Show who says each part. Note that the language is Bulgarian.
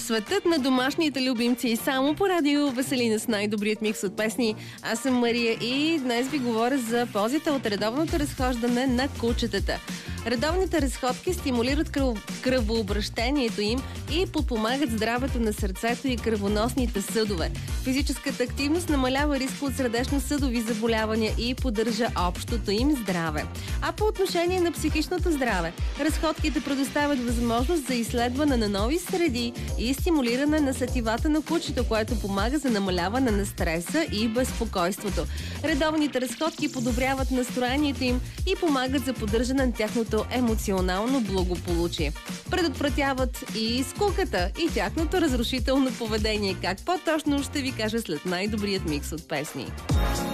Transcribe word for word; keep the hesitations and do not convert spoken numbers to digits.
Speaker 1: Светът на домашните любимци само по радио Веселина с най-добрият микс от песни. Аз съм Мария и днес ви говоря за ползите от редовното разхождане на кучетата. Редовните разходки стимулират кръв... кръвообращението им и подпомагат здравето на сърцето и кръвоносните съдове. Физическата активност намалява риска от сърдечно-съдови заболявания и поддържа общото им здраве. А по отношение на психичното здраве, разходките предоставят възможност за изследване на нови среди и стимулиране на сетивата на кучето, което помага за намаляване на стреса и безпокойството. Редовните разходки подобряват настроението им и помагат за поддържане на тяхното емоционално благополучие. Предотвратяват и скуката и тяхното разрушително поведение. Как по-точно ще ви кажа след най-добрият микс от песни.